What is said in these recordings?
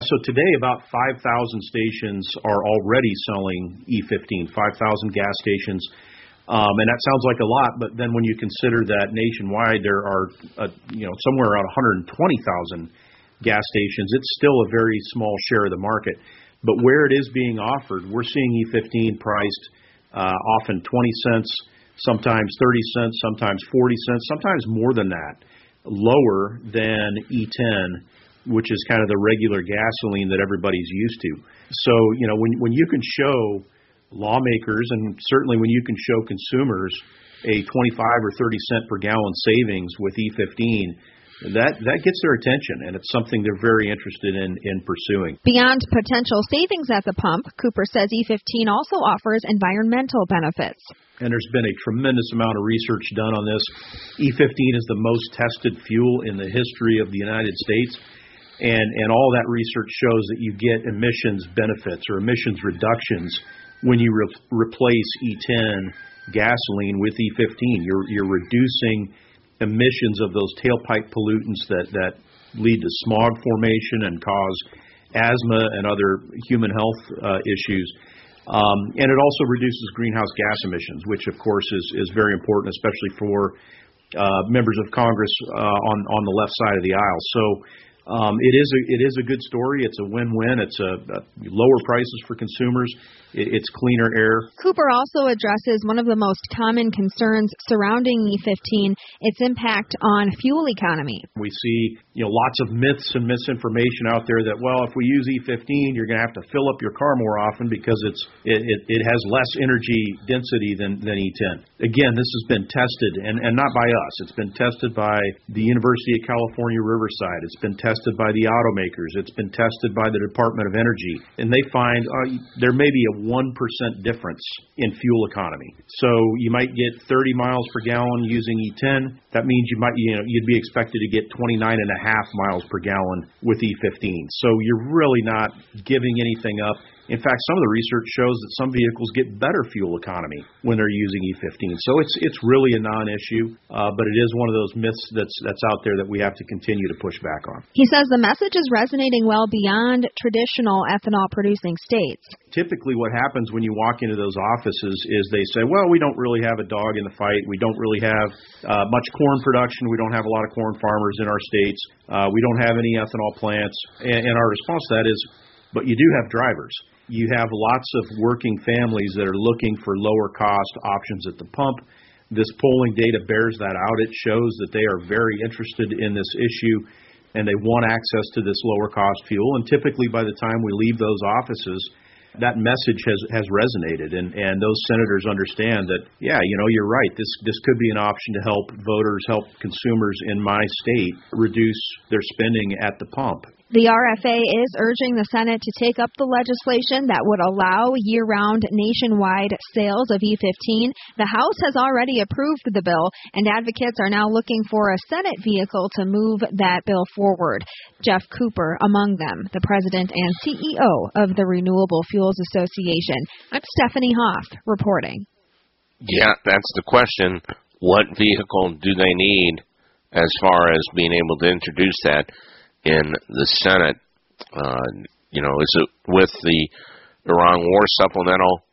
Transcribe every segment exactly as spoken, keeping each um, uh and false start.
So today, about five thousand stations are already selling E fifteen, five thousand gas stations. Um, and that sounds like a lot, but then when you consider that nationwide there are, uh, you know, somewhere around one hundred twenty thousand gas stations, it's still a very small share of the market. But where it is being offered, we're seeing E fifteen priced uh, often twenty cents, sometimes thirty cents, sometimes forty cents, sometimes more than that, lower than E ten, which is kind of the regular gasoline that everybody's used to. So, you know, when when you can show lawmakers, and certainly when you can show consumers a twenty-five or thirty cent per gallon savings with E fifteen, that that gets their attention, and it's something they're very interested in in pursuing. Beyond potential savings at the pump, Cooper says E fifteen also offers environmental benefits. And there's been a tremendous amount of research done on this. E fifteen is the most tested fuel in the history of the United States. And, and all that research shows that you get emissions benefits or emissions reductions when you re- replace E ten gasoline with E fifteen. You're, you're reducing emissions of those tailpipe pollutants that, that lead to smog formation and cause asthma and other human health uh, issues. Um, and it also reduces greenhouse gas emissions, which, of course, is, is very important, especially for uh, members of Congress uh, on, on the left side of the aisle. So Um, it is a, it is a good story. It's a win-win. It's a, a lower prices for consumers. It, it's cleaner air. Cooper also addresses one of the most common concerns surrounding E fifteen, its impact on fuel economy. We see, you know, lots of myths and misinformation out there that, well, if we use E fifteen, you're going to have to fill up your car more often because it's it, it, it has less energy density than, than E ten. Again, this has been tested, and, and not by us. It's been tested by the University of California, Riverside. It's been tested by the automakers. It's been tested by the Department of Energy. And they find uh, there may be a one percent difference in fuel economy. So you might get thirty miles per gallon using E ten. That means you might, you know, you'd be expected to get twenty-nine and a half miles per gallon with E fifteen. So you're really not giving anything up. In fact, some of the research shows that some vehicles get better fuel economy when they're using E fifteen. So it's it's really a non-issue, uh, but it is one of those myths that's that's out there that we have to continue to push back on. He says the message is resonating well beyond traditional ethanol-producing states. Typically what happens when you walk into those offices is they say, well, we don't really have a dog in the fight. We don't really have uh, much corn production. We don't have a lot of corn farmers in our states. Uh, we don't have any ethanol plants. And, and our response to that is, but you do have drivers. You have lots of working families that are looking for lower cost options at the pump. This polling data bears that out. It shows that they are very interested in this issue and they want access to this lower cost fuel. And typically by the time we leave those offices, that message has, has resonated, and, and those senators understand that, yeah, you know, you're right. This this could be an option to help voters, help consumers in my state reduce their spending at the pump. The R F A is urging the Senate to take up the legislation that would allow year-round nationwide sales of E fifteen. The House has already approved the bill, and advocates are now looking for a Senate vehicle to move that bill forward. Jeff Cooper among them, the president and C E O of the Renewable Fuels Association. I'm Stephanie Hoff reporting. Yeah, that's the question. What vehicle do they need as far as being able to introduce that in the Senate? Uh, you know, is it with the Iran War Supplemental?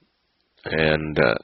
And uh,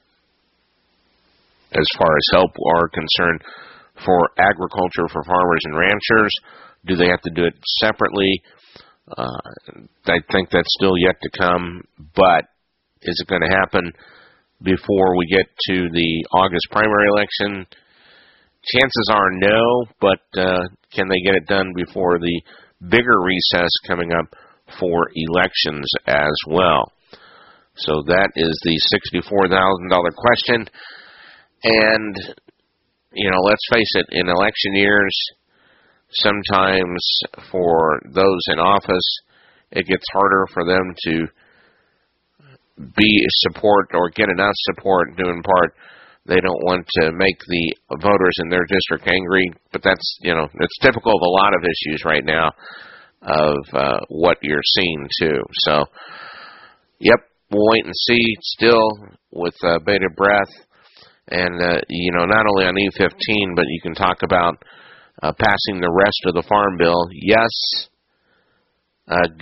as far as help are concerned for agriculture, for farmers and ranchers, do they have to do it separately? Uh, I think that's still yet to come, but is it going to happen before we get to the August primary election? Chances are no, but uh, can they get it done before the bigger recess coming up for elections as well? So that is the sixty-four thousand dollars question. And, you know, let's face it, in election years, sometimes for those in office, it gets harder for them to be support or get enough support, due in part they don't want to make the voters in their district angry, but that's, you know, it's typical of a lot of issues right now of uh, what you're seeing too. So, yep, we'll wait and see still with uh, bated breath. And, uh, you know, not only on E fifteen, but you can talk about uh, passing the rest of the Farm Bill. Yes, uh,